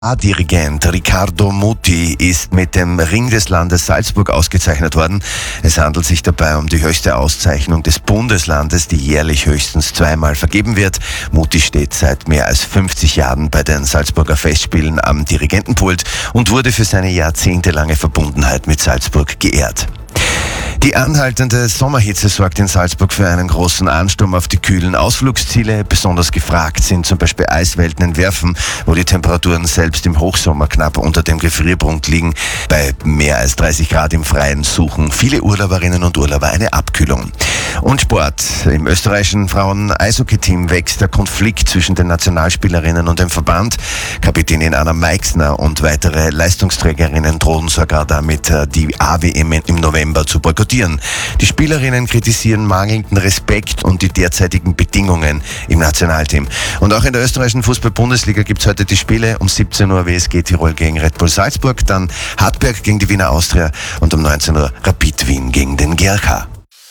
A-Dirigent Riccardo Muti ist mit dem Ring des Landes Salzburg ausgezeichnet worden. Es handelt sich dabei um die höchste Auszeichnung des Bundeslandes, die jährlich höchstens zweimal vergeben wird. Muti steht seit mehr als 50 Jahren bei den Salzburger Festspielen am Dirigentenpult und wurde für seine jahrzehntelange Verbundenheit mit Salzburg geehrt. Die anhaltende Sommerhitze sorgt in Salzburg für einen großen Ansturm auf die kühlen Ausflugsziele. Besonders gefragt sind zum Beispiel Eiswelten in Werfen, wo die Temperaturen selbst im Hochsommer knapp unter dem Gefrierpunkt liegen. Bei mehr als 30 Grad im Freien suchen viele Urlauberinnen und Urlauber eine Abkühlung. Und Sport. Im österreichischen Frauen-Eishockey-Team wächst der Konflikt zwischen den Nationalspielerinnen und dem Verband. Kapitänin Anna Meixner und weitere Leistungsträgerinnen drohen sogar damit, die AWM im November zu boykottieren. Die Spielerinnen kritisieren mangelnden Respekt und die derzeitigen Bedingungen im Nationalteam. Und auch in der österreichischen Fußball-Bundesliga gibt es heute die Spiele. Um 17 Uhr WSG Tirol gegen Red Bull Salzburg, dann Hartberg gegen die Wiener Austria und um 19 Uhr Rapid Wien gegen den GRK.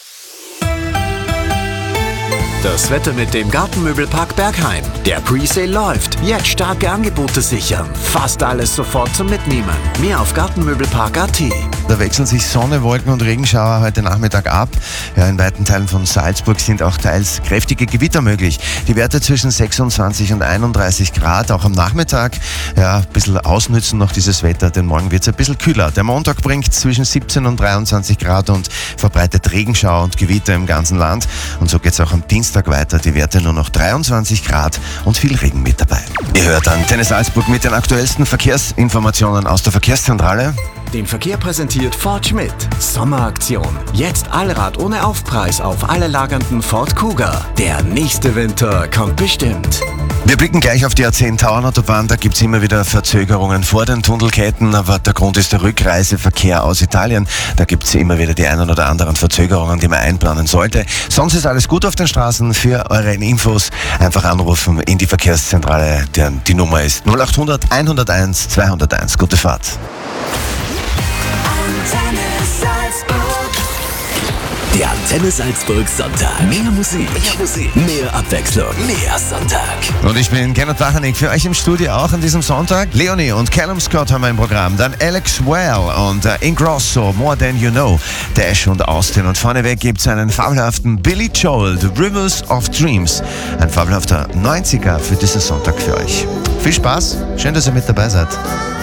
Das Wetter mit dem Gartenmöbelpark Bergheim. Der Presale läuft. Jetzt starke Angebote sichern. Fast alles sofort zum Mitnehmen. Mehr auf gartenmöbelpark.at. Da wechseln sich Sonne, Wolken und Regenschauer heute Nachmittag ab. Ja, in weiten Teilen von Salzburg sind auch teils kräftige Gewitter möglich. Die Werte zwischen 26 und 31 Grad, auch am Nachmittag. Ja, ein bisschen ausnützen noch dieses Wetter, denn morgen wird es ein bisschen kühler. Der Montag bringt zwischen 17 und 23 Grad und verbreitet Regenschauer und Gewitter im ganzen Land. Und so geht es auch am Dienstag weiter, die Werte nur noch 23 Grad und viel Regen mit dabei. Ihr hört Antenne Salzburg mit den aktuellsten Verkehrsinformationen aus der Verkehrszentrale. Den Verkehr präsentiert Ford Schmidt. Sommeraktion. Jetzt Allrad ohne Aufpreis auf alle lagernden Ford Kuga. Der nächste Winter kommt bestimmt. Wir blicken gleich auf die A10 Tauernautobahn. Da gibt es immer wieder Verzögerungen vor den Tunnelketten, aber der Grund ist der Rückreiseverkehr aus Italien. Da gibt es immer wieder die einen oder anderen Verzögerungen, die man einplanen sollte. Sonst ist alles gut auf den Straßen. Für eure Infos einfach anrufen in die Verkehrszentrale. Die Nummer ist 0800 101 201. Gute Fahrt. Der Antenne Salzburg Sonntag. Mehr Musik, mehr Abwechslung, mehr Sonntag. Und ich bin Kenneth Wachanig, für euch im Studio auch an diesem Sonntag. Leonie und Callum Scott haben wir im Programm. Dann Alex Well und Ingrosso, More Than You Know, Dash und Austin. Und vorneweg gibt es einen fabelhaften Billy Joel, The Rivers of Dreams. Ein fabelhafter 90er für diesen Sonntag für euch. Viel Spaß, schön, dass ihr mit dabei seid.